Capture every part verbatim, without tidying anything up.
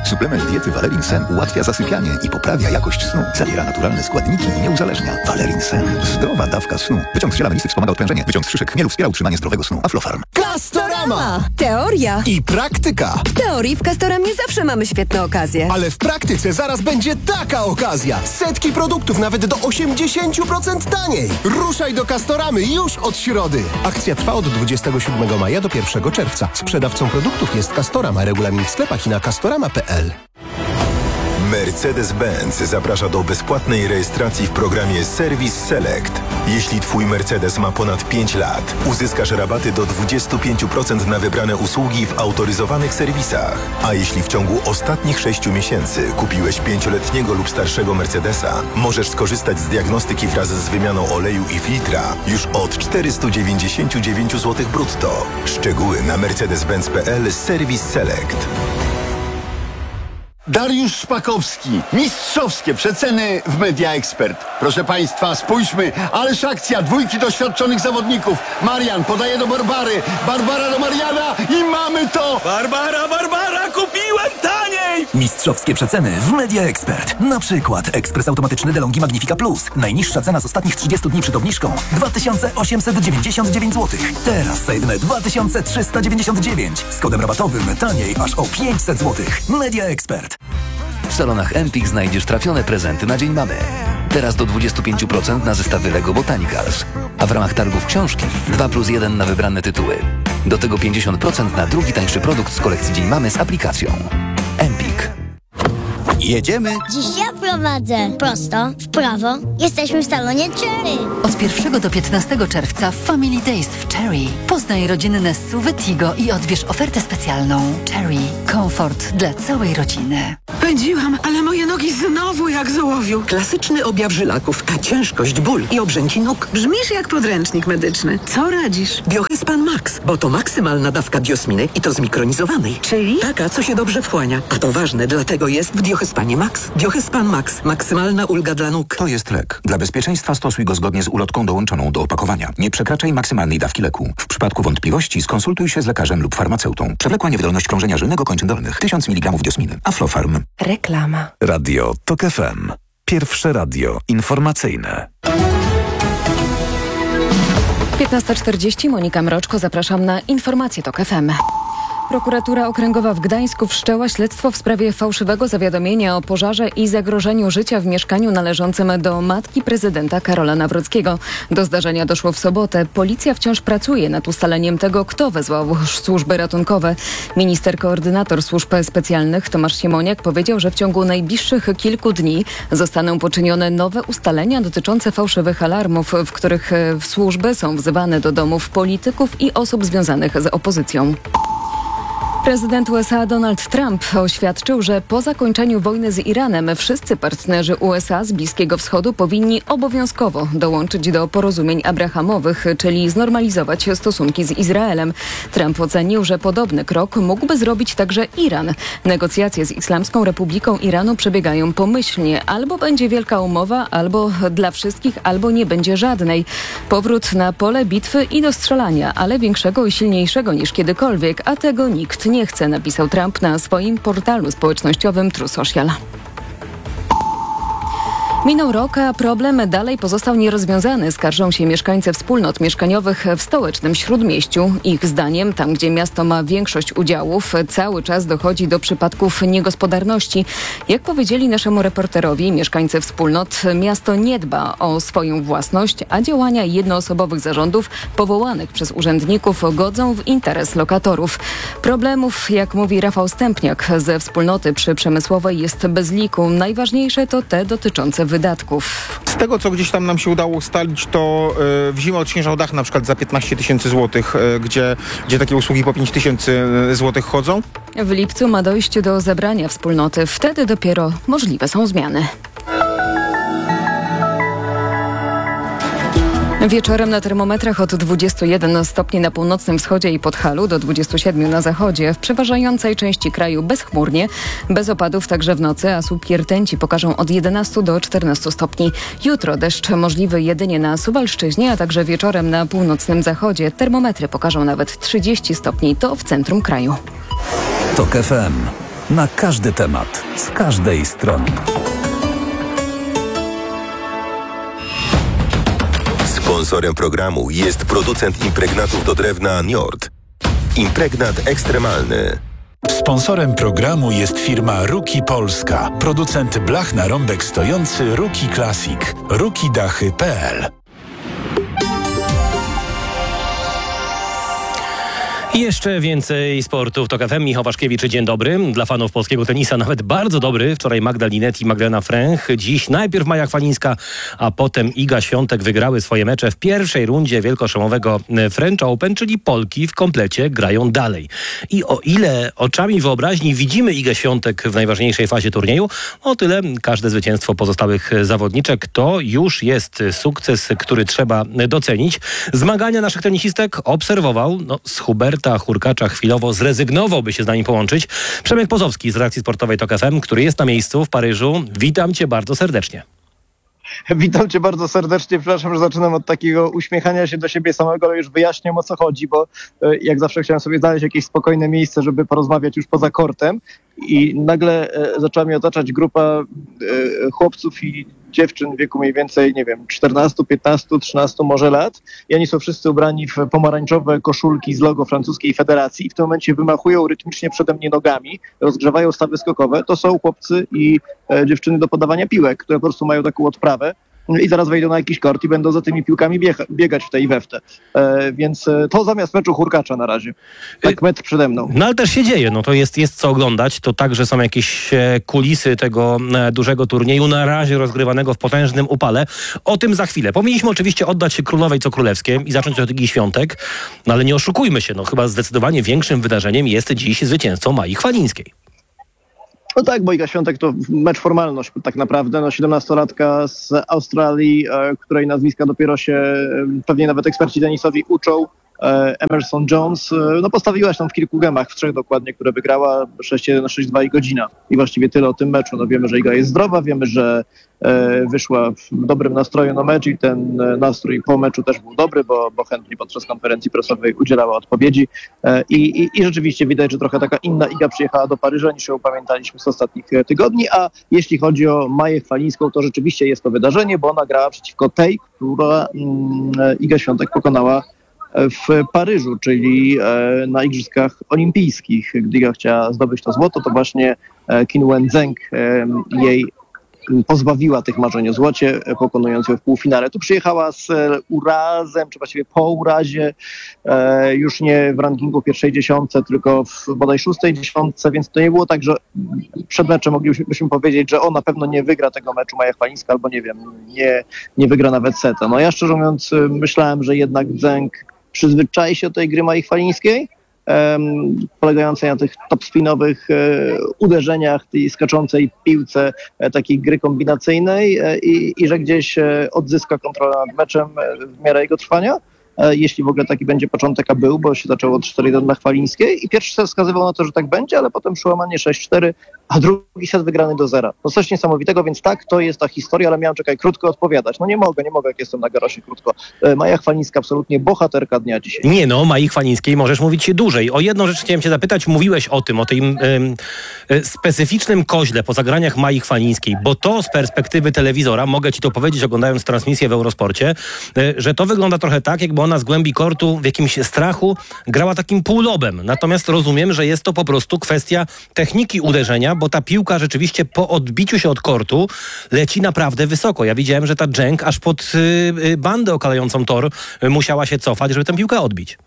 Suplement diety Valerin Sen ułatwia zasypianie i poprawia jakość snu. Zawiera naturalne składniki i nie uzależnia. Valerin Sen. Zdrowa dawka snu. Wyciąg z ziela melisy wspomaga odprężenie. Wyciąg z szyszek chmielu wspiera utrzymanie zdrowego snu. Aflofarm. Castorama! Teoria I praktyka. W teorii w Castoramie zawsze mamy świetne okazje. Ale w praktyce zaraz będzie taka okazja. Setki produktów nawet do osiemdziesiąt procent taniej. Ruszaj do Castoramy już od środy. Akcja trwa od dwudziestego siódmego maja do pierwszego czerwca. Sprzedawcą produktów jest Castorama. Regulamin w sklepach i na castorama kropka p l. Mercedes-Benz zaprasza do bezpłatnej rejestracji w programie Service Select. Jeśli Twój Mercedes ma ponad pięć lat, uzyskasz rabaty do dwadzieścia pięć procent na wybrane usługi w autoryzowanych serwisach. A jeśli w ciągu ostatnich sześciu miesięcy kupiłeś pięcioletniego lub starszego Mercedesa, możesz skorzystać z diagnostyki wraz z wymianą oleju i filtra już od czterysta dziewięćdziesiąt dziewięć złotych brutto. Szczegóły na mercedes benz kropka p l Service Select. Dariusz Szpakowski. Mistrzowskie przeceny w Media Expert. Proszę Państwa, spójrzmy. Ależ akcja. Dwójki doświadczonych zawodników. Marian podaje do Barbary. Barbara do Mariana i mamy to! Barbara, Barbara, kupiłem taniej! Mistrzowskie przeceny w Media Expert. Na przykład ekspres automatyczny DeLonghi Magnifica Plus. Najniższa cena z ostatnich trzydziestu dni przed obniżką dwa tysiące osiemset dziewięćdziesiąt dziewięć złotych. Teraz za jedyne dwa tysiące trzysta dziewięćdziesiąt dziewięć. Z kodem rabatowym taniej aż o pięćset złotych. Media Expert. W salonach Empik znajdziesz trafione prezenty na Dzień Mamy. Teraz do dwadzieścia pięć procent na zestawy Lego Botanicals. A w ramach targów książki dwa plus jeden na wybrane tytuły. Do tego pięćdziesiąt procent na drugi tańszy produkt z kolekcji Dzień Mamy z aplikacją. Empik. Jedziemy? Dziś ja prowadzę. Prosto, w prawo. Jesteśmy w salonie Cherry. Od pierwszego do piętnastego czerwca Family Days w Cherry. Poznaj rodzinne S U V Tigo i odbierz ofertę specjalną. Cherry. Komfort dla całej rodziny. Pędziłam, ale moje nogi znowu jak z ołowiu. Klasyczny objaw żylaków. Ta ciężkość, ból i obrzęki nóg. Brzmisz jak podręcznik medyczny. Co radzisz? Biohyspan Max, bo to maksymalna dawka biosminy i to zmikronizowanej. Czyli? Taka, co się dobrze wchłania. A to ważne, dlatego jest w Biohyspanie Max. Biohyspan Max. Maksymalna ulga dla nóg. To jest lek. Dla bezpieczeństwa stosuj go zgodnie z ulotką dołączoną do opakowania. Nie przekraczaj maksymalnej dawki leku. W przypadku wątpliwości skonsultuj się z lekarzem lub farmaceutą. Przewlekła niewydolność krążenia żylnego kończyn dolnych. tysiąc miligramów diosminy. Aflofarm. Reklama. Radio TOK F M. Pierwsze radio informacyjne. piętnasta czterdzieści, Monika Mroczko, zapraszam na informacje TOK F M. Prokuratura Okręgowa w Gdańsku wszczęła śledztwo w sprawie fałszywego zawiadomienia o pożarze i zagrożeniu życia w mieszkaniu należącym do matki prezydenta Karola Nawrockiego. Do zdarzenia doszło w sobotę. Policja wciąż pracuje nad ustaleniem tego, kto wezwał służby ratunkowe. Minister koordynator służb specjalnych Tomasz Siemoniak powiedział, że w ciągu najbliższych kilku dni zostaną poczynione nowe ustalenia dotyczące fałszywych alarmów, w których służby są wzywane do domów polityków i osób związanych z opozycją. Prezydent U S A Donald Trump oświadczył, że po zakończeniu wojny z Iranem wszyscy partnerzy U S A z Bliskiego Wschodu powinni obowiązkowo dołączyć do porozumień abrahamowych, czyli znormalizować stosunki z Izraelem. Trump ocenił, że podobny krok mógłby zrobić także Iran. Negocjacje z Islamską Republiką Iranu przebiegają pomyślnie. Albo będzie wielka umowa, albo dla wszystkich, albo nie będzie żadnej. Powrót na pole bitwy i do strzelania, ale większego i silniejszego niż kiedykolwiek, a tego nikt nie chce, napisał Trump na swoim portalu społecznościowym True Social. Minął rok, a problem dalej pozostał nierozwiązany. Skarżą się mieszkańcy wspólnot mieszkaniowych w stołecznym Śródmieściu. Ich zdaniem, tam gdzie miasto ma większość udziałów, cały czas dochodzi do przypadków niegospodarności. Jak powiedzieli naszemu reporterowi mieszkańcy wspólnot, miasto nie dba o swoją własność, a działania jednoosobowych zarządów powołanych przez urzędników godzą w interes lokatorów. Problemów, jak mówi Rafał Stępniak ze wspólnoty przy Przemysłowej, jest bez liku. Najważniejsze to te dotyczące wydatków. Z tego, co gdzieś tam nam się udało ustalić, to y, w zimę odśnieżał dach na przykład za piętnaście tysięcy złotych, y, gdzie, gdzie takie usługi po pięć tysięcy złotych chodzą. W lipcu ma dojść do zebrania wspólnoty. Wtedy dopiero możliwe są zmiany. Wieczorem na termometrach od dwudziestu jeden stopni na północnym wschodzie i Podhalu do dwudziestu siedmiu na zachodzie. W przeważającej części kraju bezchmurnie, bez opadów także w nocy, a słupki rtęci pokażą od jedenastu do czternastu stopni. Jutro deszcz możliwy jedynie na Suwalszczyźnie, a także wieczorem na północnym zachodzie. Termometry pokażą nawet trzydzieści stopni, to w centrum kraju. TOK F M. Na każdy temat, z każdej strony. Sponsorem programu jest producent impregnatów do drewna Njord. Impregnat ekstremalny. Sponsorem programu jest firma Ruki Polska, producent blach na rąbek stojący Ruki Classic. ruki dachy kropka p l. I jeszcze więcej sportu w TOK F M. Michał Waszkiewicz, dzień dobry. Dla fanów polskiego tenisa nawet bardzo dobry. Wczoraj Magda Linette i Magdalena Fręch. Dziś najpierw Maja Chwalińska, a potem Iga Świątek wygrały swoje mecze w pierwszej rundzie wielkoszlemowego French Open, czyli Polki w komplecie grają dalej. I o ile oczami wyobraźni widzimy Igę Świątek w najważniejszej fazie turnieju, o tyle każde zwycięstwo pozostałych zawodniczek to już jest sukces, który trzeba docenić. Zmagania naszych tenisistek obserwował no, z Huberta Hurkacza chwilowo zrezygnował, by się z nami połączyć. Przemek Pozowski z redakcji sportowej TOK F M, który jest na miejscu w Paryżu. Witam cię bardzo serdecznie. Witam cię bardzo serdecznie. Przepraszam, że zaczynam od takiego uśmiechania się do siebie samego, ale już wyjaśniam, o co chodzi, bo jak zawsze chciałem sobie znaleźć jakieś spokojne miejsce, żeby porozmawiać już poza kortem i nagle e, zaczęła mnie otaczać grupa e, chłopców i dziewczyn w wieku mniej więcej, nie wiem, czternaście, piętnaście, trzynaście może lat i oni są wszyscy ubrani w pomarańczowe koszulki z logo francuskiej federacji i w tym momencie wymachują rytmicznie przede mnie nogami, rozgrzewają stawy skokowe. To są chłopcy i e, dziewczyny do podawania piłek, które po prostu mają taką odprawę i zaraz wejdą na jakiś kort i będą za tymi piłkami biega- biegać w tej i we w te. E, więc e, to zamiast meczu Hurkacza na razie. Tak metr przede mną. No ale też się dzieje, no to jest, jest co oglądać. To także są jakieś e, kulisy tego e, dużego turnieju, na razie rozgrywanego w potężnym upale. O tym za chwilę. Powinniśmy oczywiście oddać się królowej co królewskie i zacząć od Igi Świątek, no ale nie oszukujmy się, no chyba zdecydowanie większym wydarzeniem jest dziś zwycięstwo Mai Chwalińskiej. No tak, bo Iga Świątek to mecz formalność tak naprawdę. No, siedemnastolatka z Australii, e, której nazwiska dopiero się e, pewnie nawet eksperci tenisowi uczą. E, Emerson Jones, e, no postawiła się tam w kilku gemach, w trzech dokładnie, które wygrała sześć jeden, sześć dwa i godzina. I właściwie tyle o tym meczu. No wiemy, że Iga jest zdrowa, wiemy, że e, wyszła w dobrym nastroju na mecz i ten e, nastrój po meczu też był dobry, bo, bo chętnie podczas konferencji prasowej udzielała odpowiedzi. E, i, i, I rzeczywiście widać, że trochę taka inna Iga przyjechała do Paryża niż ją pamiętaliśmy z ostatnich e, tygodni, a jeśli chodzi o Maję Chwalińską, to rzeczywiście jest to wydarzenie, bo ona grała przeciwko tej, która mm, Iga Świątek pokonała w Paryżu, czyli e, na Igrzyskach Olimpijskich. Gdy Iga chciała zdobyć to złoto, to właśnie e, Qin Wenzheng e, jej pozbawiła tych marzeń o złocie, pokonując ją w półfinale. Tu przyjechała z urazem, czy właściwie po urazie, e, już nie w rankingu pierwszej dziesiątce, tylko w bodaj szóstej dziesiątce, więc to nie było tak, że przed meczem moglibyśmy powiedzieć, że o, na pewno nie wygra tego meczu Maja Chwalińska, albo nie wiem, nie, nie wygra nawet seta. No ja szczerze mówiąc myślałem, że jednak Zeng przyzwyczai się do tej gry Mai Chwalińskiej, Um, polegającej na tych top-spinowych e, uderzeniach, tej skaczącej piłce, e, takiej gry kombinacyjnej e, i, i że gdzieś e, odzyska kontrolę nad meczem e, w miarę jego trwania, e, jeśli w ogóle taki będzie początek, a był, bo się zaczęło od cztery jeden dla Chwalińskiej i pierwszy set wskazywał na to, że tak będzie, ale potem przełamanie sześć cztery, a drugi set wygrany do zera. No coś niesamowitego, więc tak, to jest ta historia, ale miałem, czekaj, krótko odpowiadać. No nie mogę, nie mogę, jak jestem na garosie krótko. E, Maja Chwalińska absolutnie bohaterka dnia dzisiaj. Nie no, Mai Chwalińskiej możesz mówić dłużej. O jedną rzecz chciałem cię zapytać, mówiłeś o tym, o tym ym, y, specyficznym koźle po zagraniach Mai Chwalińskiej, bo to z perspektywy telewizora, mogę ci to powiedzieć, oglądając transmisję w Eurosporcie, y, że to wygląda trochę tak, jakby ona z głębi kortu w jakimś strachu grała takim półlobem. Natomiast rozumiem, że jest to po prostu kwestia techniki uderzenia, bo ta piłka rzeczywiście po odbiciu się od kortu leci naprawdę wysoko. Ja widziałem, że ta Zeng aż pod y, bandę okalającą tor y, musiała się cofać, żeby tę piłkę odbić.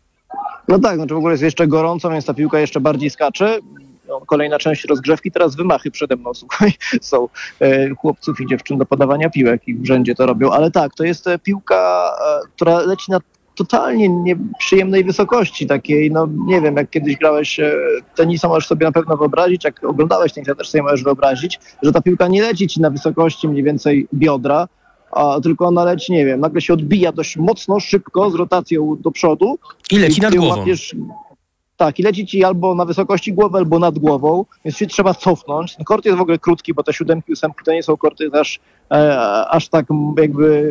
No tak, znaczy w ogóle jest jeszcze gorąco, więc ta piłka jeszcze bardziej skacze. No, kolejna część rozgrzewki, teraz wymachy przede mną, słuchaj, są e, chłopców i dziewczyn do podawania piłek i w rzędzie to robią, ale tak, to jest e, piłka, e, która leci na totalnie nieprzyjemnej wysokości takiej, no nie wiem, jak kiedyś grałeś e, tenisa, możesz sobie na pewno wyobrazić, jak oglądałeś tenisa, też sobie możesz wyobrazić, że ta piłka nie leci ci na wysokości mniej więcej biodra, a tylko ona leci, nie wiem, nagle się odbija dość mocno, szybko, z rotacją do przodu. I leci nad głową. Łapiesz, tak, i leci ci albo na wysokości głowy, albo nad głową, więc się trzeba cofnąć. Ten kort jest w ogóle krótki, bo te siódemki, ósemki to nie są korty aż, e, aż tak jakby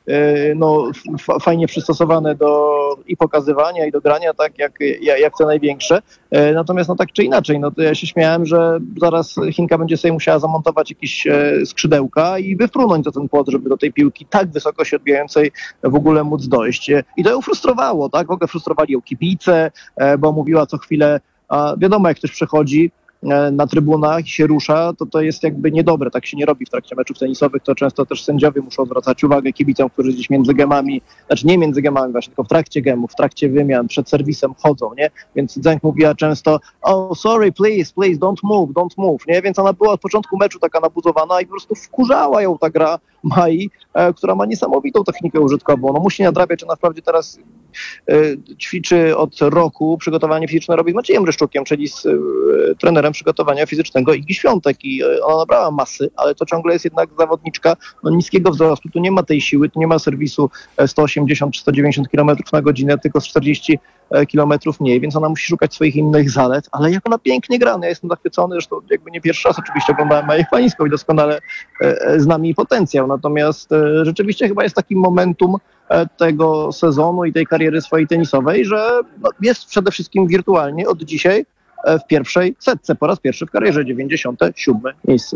no, f- fajnie przystosowane do i pokazywania, i do grania, tak jak, jak te największe. Natomiast no tak czy inaczej, no to ja się śmiałem, że zaraz Chinka będzie sobie musiała zamontować jakieś skrzydełka i wyfrunąć za ten płot, żeby do tej piłki tak wysoko się odbijającej w ogóle móc dojść. I to ją frustrowało, tak? W ogóle frustrowali ją kibice, bo mówiła co chwilę, a wiadomo, jak ktoś przechodzi na trybunach i się rusza, to to jest jakby niedobre, tak się nie robi w trakcie meczów tenisowych, to często też sędziowie muszą zwracać uwagę kibicom, którzy gdzieś między gemami, znaczy nie między gemami właśnie, tylko w trakcie gemów, w trakcie wymian, przed serwisem chodzą, nie? Więc Zheng mówiła często, oh sorry, please, please, don't move, don't move, nie? Więc ona była od początku meczu taka nabuzowana i po prostu wkurzała ją ta gra Mai, e, która ma niesamowitą technikę użytkową. No musi nadrabiać, ona wprawdzie teraz e, ćwiczy od roku, przygotowanie fizyczne robi z Maciejem Ryszczukiem, czyli z e, trenerem przygotowania fizycznego Igi Świątek i e, ona nabrała masy, ale to ciągle jest jednak zawodniczka no, niskiego wzrostu, tu nie ma tej siły, tu nie ma serwisu sto osiemdziesiąt czy sto dziewięćdziesiąt kilometrów na godzinę, tylko z czterdzieści kilometrów mniej, więc ona musi szukać swoich innych zalet, ale jak ona pięknie gra, no ja jestem zachwycony, zresztą jakby nie pierwszy raz oczywiście oglądałem Maję Chwalińską i doskonale e, znam jej potencjał, natomiast e, rzeczywiście chyba jest taki momentum e, tego sezonu i tej kariery swojej tenisowej, że no, jest przede wszystkim wirtualnie od dzisiaj w pierwszej setce, po raz pierwszy w karierze, dziewięćdziesiąte siódme miejsce.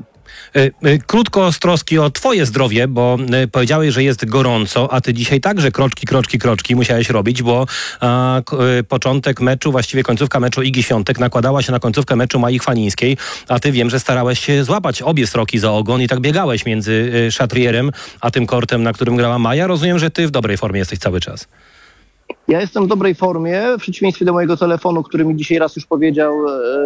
Krótko z troski o twoje zdrowie, bo powiedziałeś, że jest gorąco, a ty dzisiaj także kroczki, kroczki, kroczki musiałeś robić, bo a, k- początek meczu, właściwie końcówka meczu Igi Świątek nakładała się na końcówkę meczu Mai Chwalińskiej, a ty wiem, że starałeś się złapać obie sroki za ogon i tak biegałeś między Chatrierem a tym kortem, na którym grała Maja. Rozumiem, że ty w dobrej formie jesteś cały czas. Ja jestem w dobrej formie, w przeciwieństwie do mojego telefonu, który mi dzisiaj raz już powiedział,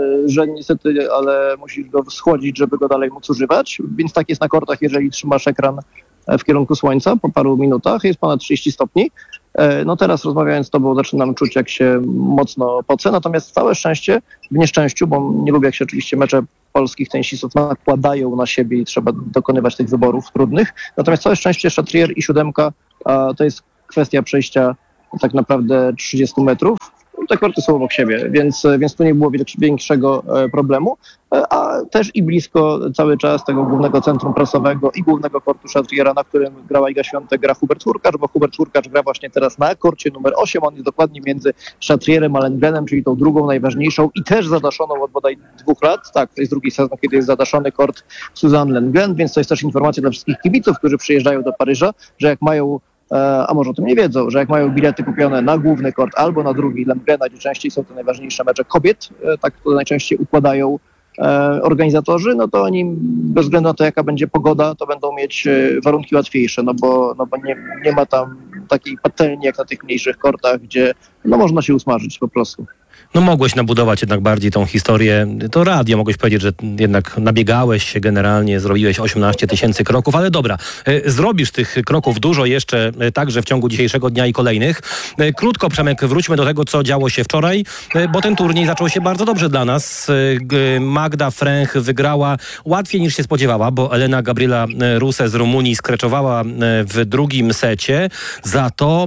że niestety, ale musisz go schłodzić, żeby go dalej móc używać. Więc tak jest na kortach, jeżeli trzymasz ekran w kierunku słońca po paru minutach, jest ponad trzydzieści stopni. No teraz rozmawiając z tobą zaczynam czuć, jak się mocno pocę, natomiast całe szczęście w nieszczęściu, bo nie lubię, jak się oczywiście mecze polskich tenisistów nakładają na siebie i trzeba dokonywać tych wyborów trudnych. Natomiast całe szczęście Chatrier i siódemka to jest kwestia przejścia tak naprawdę trzydzieści metrów. Te korty są obok siebie, więc, więc tu nie było większego problemu, a też i blisko cały czas tego głównego centrum prasowego i głównego kortu Chatriera, na którym grała Iga Świątek, gra Hubert Hurkacz, bo Hubert Hurkacz gra właśnie teraz na korcie numer osiem, on jest dokładnie między Chatrierem a Lengrenem, czyli tą drugą najważniejszą i też zadaszoną od bodaj dwóch lat, tak, to jest drugi sezon, kiedy jest zadaszony kort Suzanne Lenglen, więc to jest też informacja dla wszystkich kibiców, którzy przyjeżdżają do Paryża, że jak mają a może o tym nie wiedzą, że jak mają bilety kupione na główny kort albo na drugi Lengrena, gdzie częściej są to najważniejsze mecze kobiet, tak to najczęściej układają e, organizatorzy, no to oni bez względu na to, jaka będzie pogoda, to będą mieć e, warunki łatwiejsze, no bo, no bo nie, nie ma tam takiej patelni jak na tych mniejszych kortach, gdzie no można się usmażyć po prostu. No mogłeś nabudować jednak bardziej tą historię. To radio, mogłeś powiedzieć, że jednak nabiegałeś się generalnie, zrobiłeś osiemnaście tysięcy kroków, ale dobra, zrobisz tych kroków dużo jeszcze także w ciągu dzisiejszego dnia i kolejnych. Krótko, Przemek, wróćmy do tego, co działo się wczoraj, bo ten turniej zaczął się bardzo dobrze dla nas. Magda Fręch wygrała łatwiej niż się spodziewała, bo Elena Gabriela Ruse z Rumunii skreczowała w drugim secie. Za to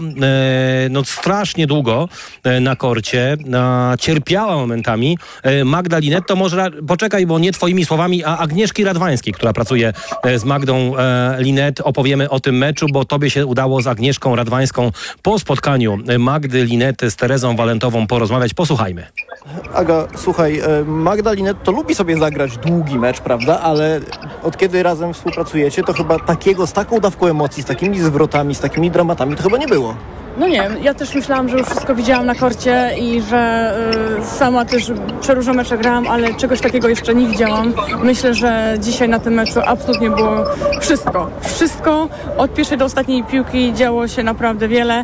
no, strasznie długo na korcie, na cierpiała momentami Magda Linet, to może poczekaj, bo nie twoimi słowami, a Agnieszki Radwańskiej, która pracuje z Magdą Linet. Opowiemy o tym meczu, bo tobie się udało z Agnieszką Radwańską po spotkaniu Magdy Linet z Terezą Walentową porozmawiać. Posłuchajmy. Aga, słuchaj, Magda Linet to lubi sobie zagrać długi mecz, prawda? Ale od kiedy razem współpracujecie, to chyba takiego, z taką dawką emocji, z takimi zwrotami, z takimi dramatami to chyba nie było. No nie, ja też myślałam, że już wszystko widziałam na korcie i że y, sama też przeróżne mecze grałam, ale czegoś takiego jeszcze nie widziałam. Myślę, że dzisiaj na tym meczu absolutnie było wszystko. Wszystko od pierwszej do ostatniej piłki działo się naprawdę wiele.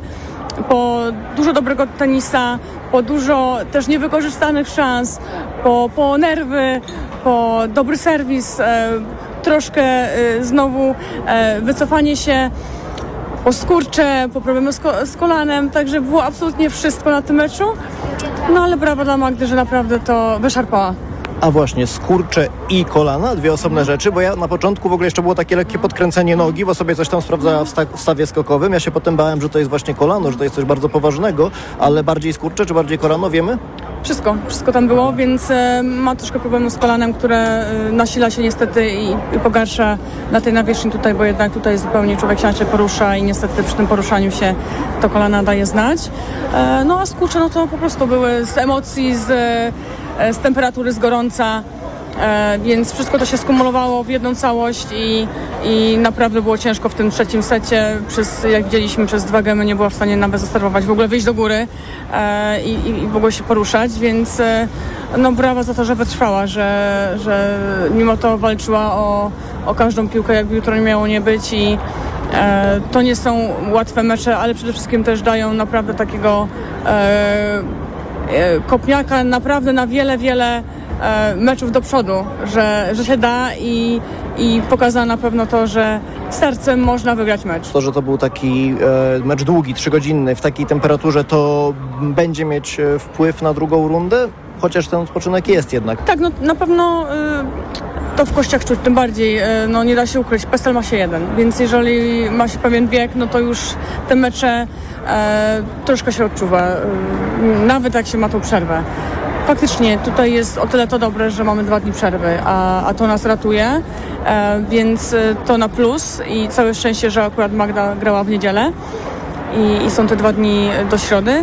Po dużo dobrego tenisa, po dużo też niewykorzystanych szans, po, po nerwy, po dobry serwis, e, troszkę e, znowu e, wycofanie się, po skurcze, po problemy z, ko- z kolanem, także było absolutnie wszystko na tym meczu. No ale brawo dla Magdy, że naprawdę to wyszarpała. A właśnie, skurcze i kolana, dwie osobne rzeczy, bo ja na początku w ogóle jeszcze było takie lekkie podkręcenie nogi, bo sobie coś tam sprawdzała w, sta- w stawie skokowym. Ja się potem bałem, że to jest właśnie kolano, że to jest coś bardzo poważnego, ale bardziej skurcze czy bardziej kolano, wiemy? Wszystko, wszystko tam było, więc e, ma troszkę problemu z kolanem, które e, nasila się niestety i, i pogarsza na tej nawierzchni tutaj, bo jednak tutaj zupełnie człowiek się inaczej porusza i niestety przy tym poruszaniu się to kolana daje znać. E, no a skurcze, no to po prostu były z emocji, z, e, z temperatury, z gorąca. E, więc wszystko to się skumulowało w jedną całość i, i naprawdę było ciężko w tym trzecim secie. Przez, jak widzieliśmy, przez dwa gemy nie była w stanie nawet zasterować, w ogóle wyjść do góry e, i, i w ogóle się poruszać, więc e, no brawa za to, że wytrwała, że, że mimo to walczyła o, o każdą piłkę, jakby jutro nie miało nie być i e, to nie są łatwe mecze, ale przede wszystkim też dają naprawdę takiego e, e, kopniaka naprawdę na wiele, wiele meczów do przodu, że, że się da i, i pokazała na pewno to, że sercem można wygrać mecz. To, że to był taki e, mecz długi, trzygodzinny, w takiej temperaturze, to będzie mieć wpływ na drugą rundę, chociaż ten odpoczynek jest jednak. Tak, no na pewno y, to w kościach czuć, tym bardziej, y, no nie da się ukryć, Pesel ma się jeden, więc jeżeli ma się pewien wiek, no to już te mecze e, troszkę się odczuwa, y, nawet jak się ma tą przerwę. Faktycznie, tutaj jest o tyle to dobre, że mamy dwa dni przerwy, a, a to nas ratuje, e, więc to na plus i całe szczęście, że akurat Magda grała w niedzielę i, i są te dwa dni do środy,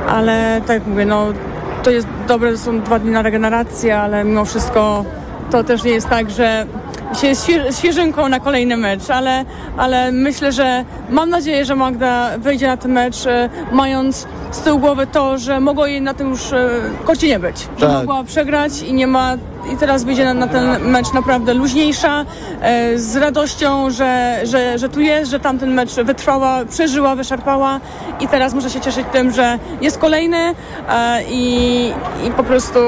ale tak jak mówię, no to jest dobre, że są dwa dni na regenerację, ale mimo wszystko to też nie jest tak, że się jest świeżynką na kolejny mecz, ale, ale myślę, że mam nadzieję, że Magda wejdzie na ten mecz e, mając z tyłu głowy to, że mogło jej na tym już e, korcie nie być. Że tak. Mogła przegrać i nie ma i teraz wyjdzie na, na ten mecz naprawdę luźniejsza, e, z radością, że, że, że tu jest, że tamten mecz wytrwała, przeżyła, wyszarpała i teraz może się cieszyć tym, że jest kolejny e, i, i po prostu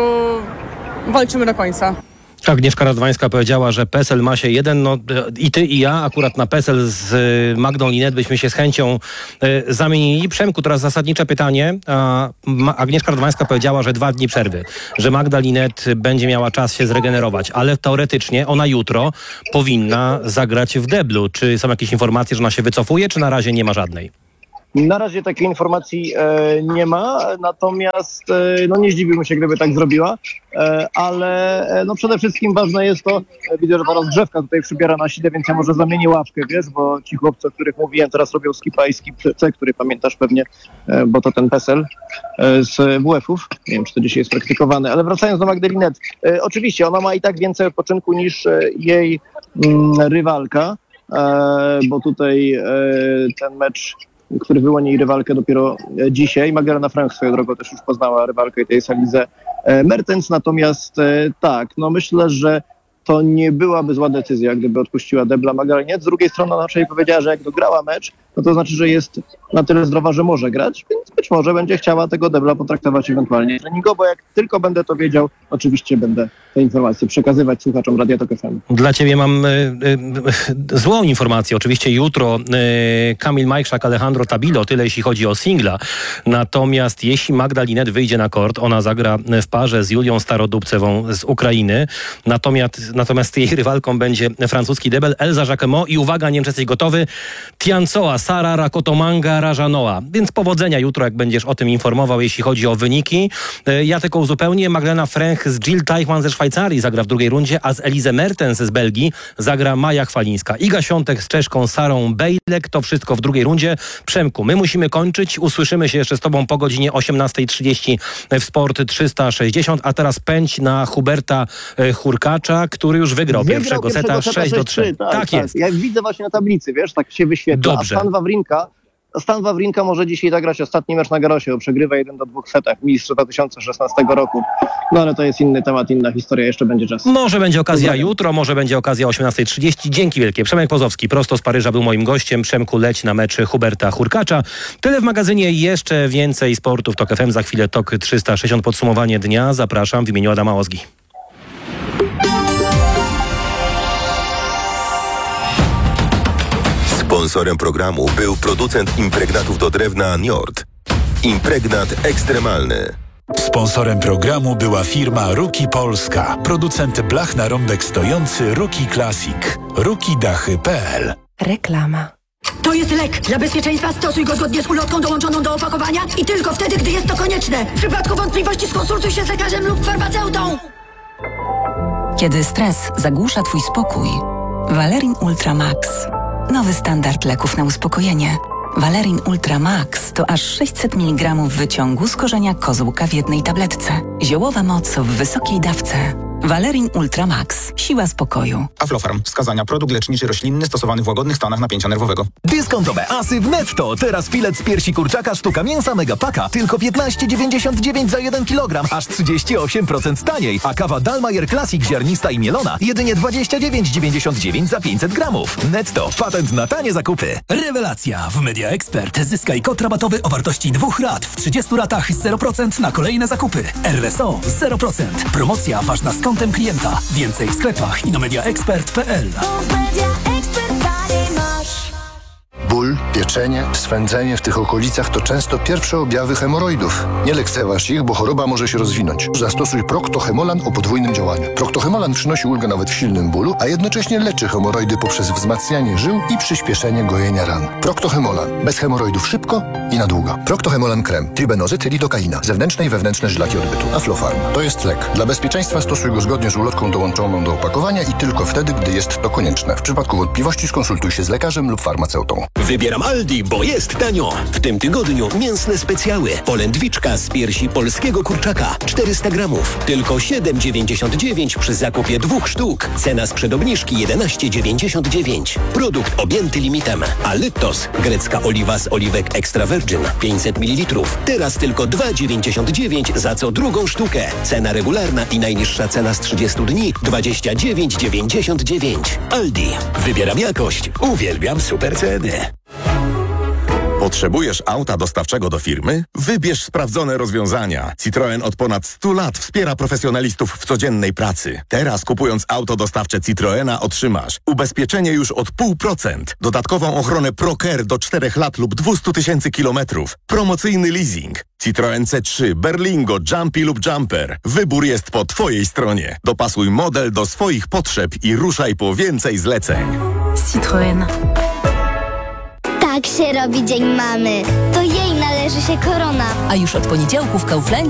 walczymy do końca. Agnieszka Radwańska powiedziała, że PESEL ma się jeden, no i ty i ja akurat na PESEL z Magdą Linet byśmy się z chęcią y, zamienili. Przemku, teraz zasadnicze pytanie. A, Agnieszka Radwańska powiedziała, że dwa dni przerwy, że Magda Linet będzie miała czas się zregenerować, ale teoretycznie ona jutro powinna zagrać w deblu. Czy są jakieś informacje, że ona się wycofuje, czy na razie nie ma żadnej? Na razie takiej informacji e, nie ma, natomiast e, no nie zdziwiłbym się, gdyby tak zrobiła, e, ale e, no przede wszystkim ważne jest to, e, widzę, że ta rozgrzewka tutaj przybiera na siłę, więc ja może zamienię ławkę, wiesz, bo ci chłopcy, o których mówiłem, teraz robią skipa i skip C, który pamiętasz pewnie, e, bo to ten PESEL e, z W F-ów, nie wiem, czy to dzisiaj jest praktykowany, ale wracając do Magdy Linet, e, oczywiście ona ma i tak więcej odpoczynku niż e, jej mm, rywalka, e, bo tutaj e, ten mecz, który wyłoni jej rywalkę dopiero dzisiaj. Magdalena Frank swoją drogą też już poznała rywalkę i to jest Elizę Mertens. Natomiast tak, no myślę, że to nie byłaby zła decyzja, gdyby odpuściła debla Magdalenie. Z drugiej strony ona raczej powiedziała, że jak dograła mecz, no to znaczy, że jest na tyle zdrowa, że może grać, więc być może będzie chciała tego debla potraktować ewentualnie treningowo. Jak tylko będę to wiedział, oczywiście będę te informacje przekazywać słuchaczom Radia Tok F M. Dla ciebie mam y, y, złą informację. Oczywiście jutro y, Kamil Majchrzak, Alejandro Tabilo, tyle jeśli chodzi o singla. Natomiast jeśli Magda Linet wyjdzie na kort, ona zagra w parze z Julią Starodubcewą z Ukrainy. Natomiast, natomiast jej rywalką będzie francuski debel Elza Jacquemot i uwaga, nie wiem, czy jesteś gotowy, Tiancoa, Sara Rakotomanga Rajanoa. Więc powodzenia jutro, jak będziesz o tym informował, jeśli chodzi o wyniki. Y, ja tylko uzupełnię, Magdalena Frank z Jill Teichmann ze Szwajcarii zagra w drugiej rundzie, a z Elizę Mertens z Belgii zagra Maja Chwalińska. Iga Świątek z Czeszką Sarą Bejlek. To wszystko w drugiej rundzie. Przemku, my musimy kończyć. Usłyszymy się jeszcze z tobą po godzinie osiemnasta trzydzieści w Sport trzysta sześćdziesiąt, a teraz pędź na Huberta Hurkacza, który już wygrał, wygrał pierwszego seta sześć do trzech. Tak, tak, tak jest. Ja widzę właśnie na tablicy, wiesz, tak się wyświetla. Dobrze. A Stan Wawrinka Stan Wawrinka może dzisiaj zagrać ostatni mecz na Garosie, bo przegrywa jeden do dwóch setach, mistrz dwa tysiące szesnastego roku. No ale to jest inny temat, inna historia, jeszcze będzie czas. Może będzie okazja jutro, może będzie okazja o osiemnasta trzydzieści. Dzięki wielkie. Przemek Pozowski prosto z Paryża był moim gościem. Przemku, leć na mecz Huberta Hurkacza. Tyle w magazynie, jeszcze więcej sportu w Tok F M. Za chwilę Tok trzysta sześćdziesiąt, podsumowanie dnia. Zapraszam w imieniu Adama Ozgi. Sponsorem programu był producent impregnatów do drewna Njord. Impregnat ekstremalny. Sponsorem programu była firma Ruki Polska. Producent blach na rąbek stojący Ruki Classic. ruki dachy kropka p l. Reklama. To jest lek. Dla bezpieczeństwa stosuj go zgodnie z ulotką dołączoną do opakowania i tylko wtedy, gdy jest to konieczne. W przypadku wątpliwości skonsultuj się z lekarzem lub farmaceutą. Kiedy stres zagłusza twój spokój, Valerin Ultra Max. Nowy standard leków na uspokojenie. Valerin Ultra Max to aż sześćset miligramów wyciągu z korzenia kozłka w jednej tabletce. Ziołowa moc w wysokiej dawce. Valerin Ultra Max. Siła spokoju. Aflofarm. Wskazania: produkt leczniczy roślinny stosowany w łagodnych stanach napięcia nerwowego. Dyskontowe asy w Netto. Teraz filet z piersi kurczaka sztuka mięsa Megapaka tylko piętnaście dziewięćdziesiąt dziewięć za jeden kilogram, aż trzydzieści osiem procent taniej. A kawa Dalmayer Classic ziarnista i mielona jedynie dwadzieścia dziewięć dziewięćdziesiąt dziewięć za pięćset gramów. Netto. Patent na tanie zakupy. Rewelacja! W Media Expert zyskaj kod rabatowy o wartości dwóch rat w trzydziestu ratach zero procent na kolejne zakupy. R S O zero procent. Promocja ważna z kontem klienta. Więcej w sklepach i na mediaexpert kropka p l. Ból, pieczenie, swędzenie w tych okolicach to często pierwsze objawy hemoroidów. Nie lekceważ ich, bo choroba może się rozwinąć. Zastosuj Procto-Hemolan o podwójnym działaniu. Procto-Hemolan przynosi ulgę nawet w silnym bólu, a jednocześnie leczy hemoroidy poprzez wzmacnianie żył i przyspieszenie gojenia ran. Procto-Hemolan. Bez hemoroidów szybko i na długo. Procto-Hemolan krem. Tribenozyt, lidokaina. Zewnętrzne i wewnętrzne żylaki odbytu. Aflofarm. To jest lek. Dla bezpieczeństwa stosuj go zgodnie z ulotką dołączoną do opakowania i tylko wtedy, gdy jest to konieczne. W przypadku wątpliwości skonsultuj się z lekarzem lub farmaceutą. Wybieram Aldi, bo jest tanio. W tym tygodniu mięsne specjały. Polędwiczka z piersi polskiego kurczaka. czterysta gramów. Tylko siedem dziewięćdziesiąt dziewięć przy zakupie dwóch sztuk. Cena sprzed obniżki jedenaście dziewięćdziesiąt dziewięć. Produkt objęty limitem. Alytos. Grecka oliwa z oliwek extra virgin. pięćset mililitrów. Teraz tylko dwa dziewięćdziesiąt dziewięć za co drugą sztukę. Cena regularna i najniższa cena z trzydziestu dni dwadzieścia dziewięć dziewięćdziesiąt dziewięć. Aldi. Wybieram jakość. Uwielbiam super ceny. Potrzebujesz auta dostawczego do firmy? Wybierz sprawdzone rozwiązania. Citroen od ponad stu lat wspiera profesjonalistów w codziennej pracy. Teraz kupując auto dostawcze Citroena otrzymasz ubezpieczenie już od pół procent, dodatkową ochronę ProCare do czterech lat lub dwieście tysięcy kilometrów, promocyjny leasing. Citroen C trzy, Berlingo, Jumpy lub Jumper. Wybór jest po Twojej stronie. Dopasuj model do swoich potrzeb i ruszaj po więcej zleceń. Citroen. Tak się robi Dzień Mamy. To jej należy się korona. A już od poniedziałku w Kauflandzie